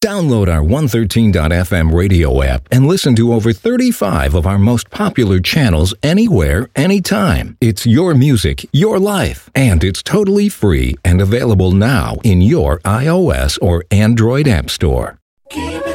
Download our 113.fm radio app and listen to over 35 of our most popular channels anywhere, anytime. It's your music, your life, and it's totally free and available now in your iOS or Android app store. Keep it